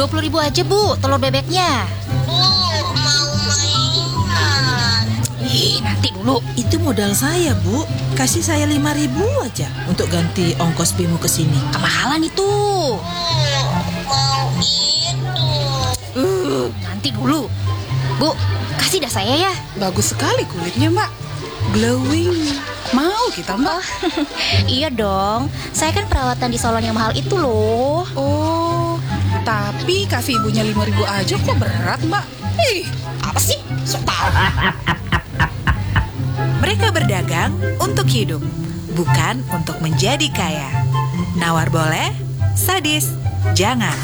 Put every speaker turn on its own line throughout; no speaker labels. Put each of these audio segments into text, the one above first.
20.000 aja Bu, telur bebeknya.
Bu, mau mainan.
Ih, nanti dulu.
Itu modal saya, Bu. Kasih saya 5.000 aja untuk ganti ongkos BEMU ke sini.
Kemahalan itu.
Bu, mau itu.
Nanti dulu. Bu, kasih dah saya ya.
Bagus sekali kulitnya, Mbak. Glowing. Mau kita, Mbak?
Iya dong, saya kan perawatan di salon yang mahal itu loh.
Oh, tapi kasih ibunya 5.000 aja kok berat, Mbak?
Ih, apa sih? Sok tahu.
Mereka berdagang untuk hidup, bukan untuk menjadi kaya. Nawar boleh, sadis jangan.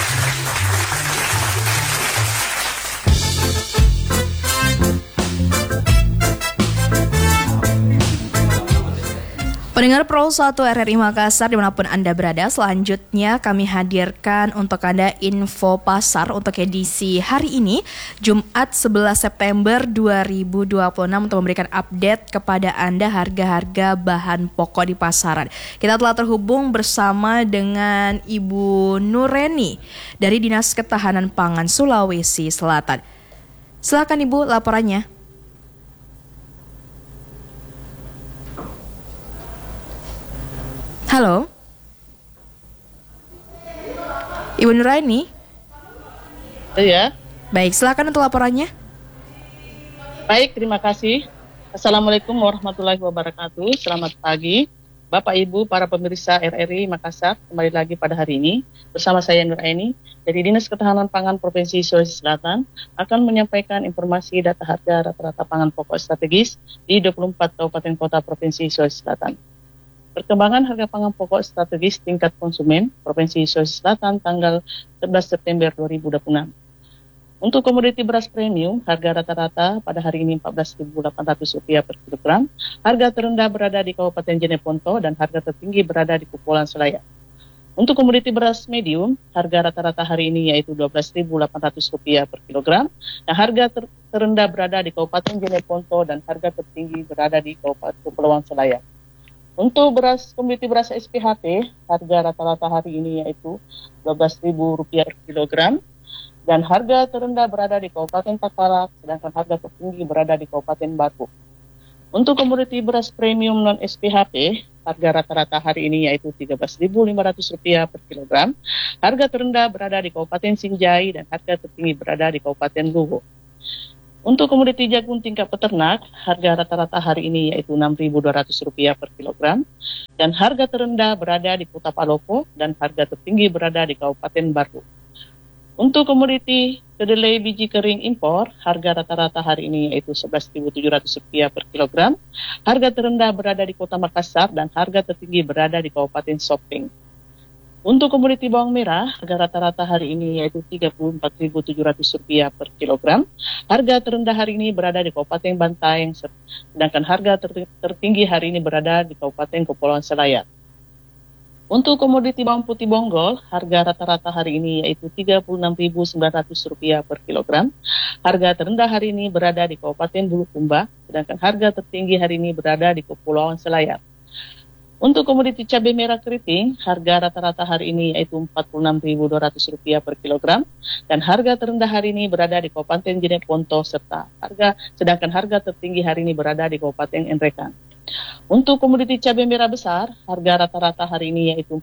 Pendengar Pro 1 RRI Makassar dimanapun Anda berada, selanjutnya kami hadirkan untuk Anda info pasar untuk edisi hari ini, Jumat 11 September 2026 untuk memberikan update kepada Anda harga-harga bahan pokok di pasaran. Kita telah terhubung bersama dengan Ibu Nureni dari Dinas Ketahanan Pangan Sulawesi Selatan. Silakan Ibu laporannya. Halo, Ibu Nuraini.
Iya.
Baik, silakan untuk laporannya.
Baik, terima kasih. Assalamualaikum warahmatullahi wabarakatuh. Selamat pagi, Bapak Ibu, para pemirsa RRI Makassar. Kembali lagi pada hari ini bersama saya Nuraini dari Dinas Ketahanan Pangan Provinsi Sulawesi Selatan akan menyampaikan informasi data harga rata-rata pangan pokok strategis di 24 kabupaten kota Provinsi Sulawesi Selatan. Perkembangan harga pangan pokok strategis tingkat konsumen Provinsi Sulawesi Selatan tanggal 11 September 2026. Untuk komoditi beras premium, harga rata-rata pada hari ini Rp14.800 per kilogram. Harga terendah berada di Kabupaten Jeneponto dan harga tertinggi berada di Kepulauan Selayar. Untuk komoditi beras medium, harga rata-rata hari ini yaitu Rp12.800 per kilogram. Nah, harga terendah berada di Kabupaten Jeneponto dan harga tertinggi berada di Kabupaten Kepulauan Selayar. Untuk komoditi beras SPHT, harga rata-rata hari ini yaitu Rp12.000 per kilogram dan harga terendah berada di Kabupaten Takalar, sedangkan harga tertinggi berada di Kabupaten Batu. Untuk komoditi beras premium non SPHT, harga rata-rata hari ini yaitu Rp13.500 per kilogram. Harga terendah berada di Kabupaten Sinjai dan harga tertinggi berada di Kabupaten Luwu. Untuk komoditi jagung tingkat peternak, harga rata-rata hari ini yaitu Rp6.200 per kilogram dan harga terendah berada di Kota Palopo dan harga tertinggi berada di Kabupaten Baru. Untuk komoditi kedelai biji kering impor, harga rata-rata hari ini yaitu Rp11.700 per kilogram. Harga terendah berada di Kota Makassar dan harga tertinggi berada di Kabupaten Sopeng. Untuk komoditi bawang merah, harga rata-rata hari ini yaitu Rp34.700 per kilogram. Harga terendah hari ini berada di Kabupaten Bantaeng, sedangkan harga tertinggi hari ini berada di Kabupaten Kepulauan Selayar. Untuk komoditi bawang putih bonggol, harga rata-rata hari ini yaitu Rp36.900 per kilogram. Harga terendah hari ini berada di Kabupaten Bulukumba, sedangkan harga tertinggi hari ini berada di Kepulauan Selayar. Untuk komoditi cabai merah keriting, harga rata-rata hari ini yaitu Rp46.200 per kilogram dan harga terendah hari ini berada di Kabupaten Jeneponto sedangkan harga tertinggi hari ini berada di Kabupaten Enrekan. Untuk komoditi cabai merah besar, harga rata-rata hari ini yaitu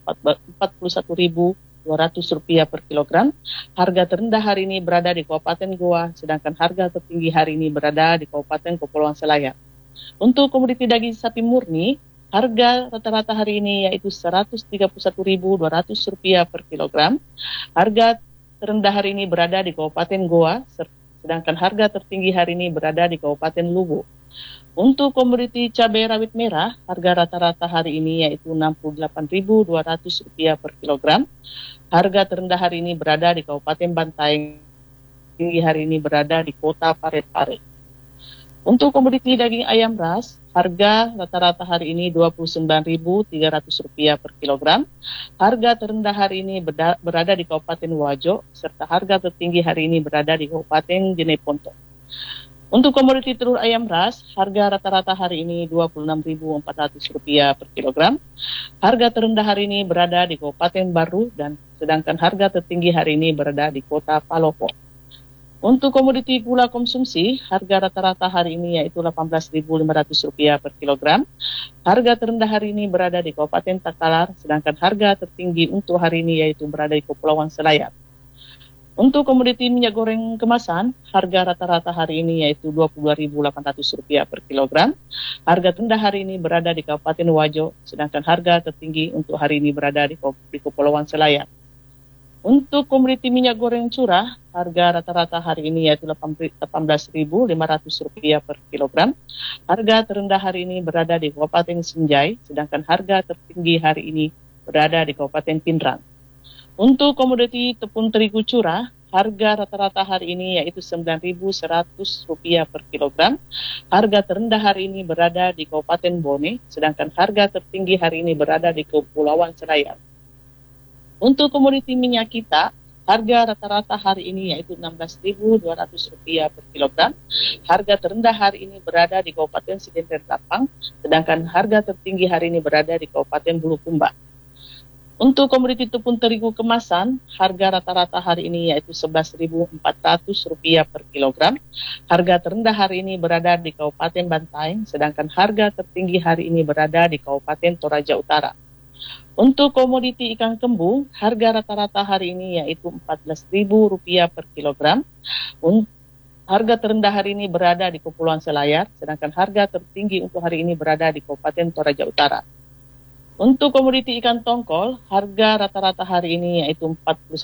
Rp41.200 per kilogram. Harga terendah hari ini berada di Kabupaten Goa, sedangkan harga tertinggi hari ini berada di Kabupaten Kepulauan Selayar. Untuk komoditi daging sapi murni, harga rata-rata hari ini yaitu Rp131.200 per kilogram. Harga terendah hari ini berada di Kabupaten Goa, sedangkan harga tertinggi hari ini berada di Kabupaten Luwu. Untuk komoditi cabai rawit merah, harga rata-rata hari ini yaitu Rp68.200 per kilogram. Harga terendah hari ini berada di Kabupaten Bantaeng, tinggi hari ini berada di Kota Parepare. Untuk komoditi daging ayam ras, harga rata-rata hari ini Rp29.300 per kilogram. Harga terendah hari ini berada di Kabupaten Wajo, serta harga tertinggi hari ini berada di Kabupaten Jeneponto. Untuk komoditi telur ayam ras, harga rata-rata hari ini Rp26.400 per kilogram. Harga terendah hari ini berada di Kabupaten Baru dan sedangkan harga tertinggi hari ini berada di Kota Palopo. Untuk komoditi gula konsumsi, harga rata-rata hari ini yaitu Rp18.500 per kilogram. Harga terendah hari ini berada di Kabupaten Takalar, sedangkan harga tertinggi untuk hari ini yaitu berada di Kepulauan Selayar. Untuk komoditi minyak goreng kemasan, harga rata-rata hari ini yaitu Rp22.800 per kilogram. Harga terendah hari ini berada di Kabupaten Wajo, sedangkan harga tertinggi untuk hari ini berada di Kepulauan Selayar. Untuk komoditi minyak goreng curah, harga rata-rata hari ini yaitu Rp18.500 per kilogram. Harga terendah hari ini berada di Kabupaten Sinjai, sedangkan harga tertinggi hari ini berada di Kabupaten Pindrang. Untuk komoditi tepung terigu curah, harga rata-rata hari ini yaitu Rp9.100 per kilogram. Harga terendah hari ini berada di Kabupaten Bone, sedangkan harga tertinggi hari ini berada di Kepulauan Selayar. Untuk komoditi minyak kita, harga rata-rata hari ini yaitu Rp16.200 per kilogram. Harga terendah hari ini berada di Kabupaten Sidemper Tapang, sedangkan harga tertinggi hari ini berada di Kabupaten Bulukumba. Untuk komoditi tepung terigu kemasan, harga rata-rata hari ini yaitu Rp11.400 per kilogram. Harga terendah hari ini berada di Kabupaten Bantaeng, sedangkan harga tertinggi hari ini berada di Kabupaten Toraja Utara. Untuk komoditi ikan kembung, harga rata-rata hari ini yaitu Rp14.000 per kilogram. Harga terendah hari ini berada di Kepulauan Selayar, sedangkan harga tertinggi untuk hari ini berada di Kabupaten Toraja Utara. Untuk komoditi ikan tongkol, harga rata-rata hari ini yaitu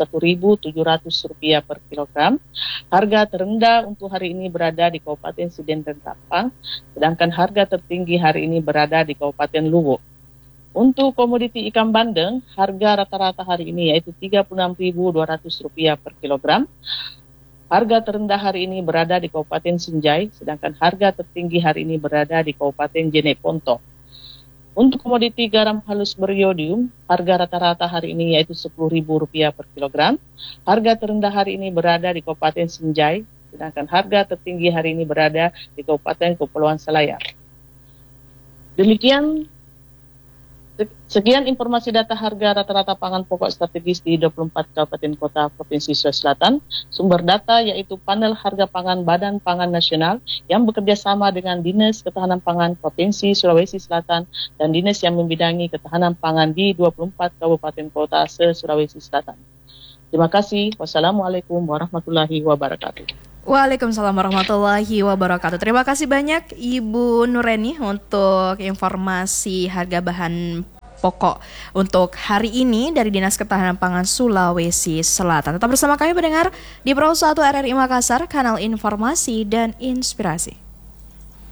Rp41.700 per kilogram. Harga terendah untuk hari ini berada di Kabupaten Sidemper Tapang, sedangkan harga tertinggi hari ini berada di Kabupaten Luwu. Untuk komoditi ikan bandeng, harga rata-rata hari ini yaitu Rp36.200 per kilogram. Harga terendah hari ini berada di Kabupaten Sinjai, sedangkan harga tertinggi hari ini berada di Kabupaten Jeneponto. Untuk komoditi garam halus beriodium, harga rata-rata hari ini yaitu Rp10.000 per kilogram. Harga terendah hari ini berada di Kabupaten Sinjai, sedangkan harga tertinggi hari ini berada di Kabupaten Kepulauan Selayar. Sekian informasi data harga rata-rata pangan pokok strategis di 24 kabupaten kota Provinsi Sulawesi Selatan. Sumber data yaitu panel harga pangan Badan Pangan Nasional yang bekerja sama dengan Dinas Ketahanan Pangan Provinsi Sulawesi Selatan dan dinas yang membidangi ketahanan pangan di 24 kabupaten kota se-Sulawesi Selatan. Terima kasih. Wassalamualaikum warahmatullahi wabarakatuh.
Waalaikumsalam warahmatullahi wabarakatuh. Terima kasih banyak Ibu Nureni untuk informasi harga bahan pokok untuk hari ini dari Dinas Ketahanan Pangan Sulawesi Selatan. Tetap bersama kami pendengar di Pro 1 RRI Makassar, kanal informasi dan inspirasi.